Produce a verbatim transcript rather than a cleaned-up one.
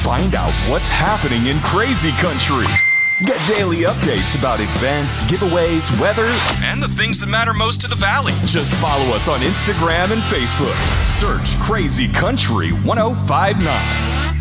Find out what's happening in crazy country. Get daily updates about events, giveaways, weather, and the things that matter most to the Valley. Just follow us on Instagram and Facebook. Search Crazy Country ten fifty-nine.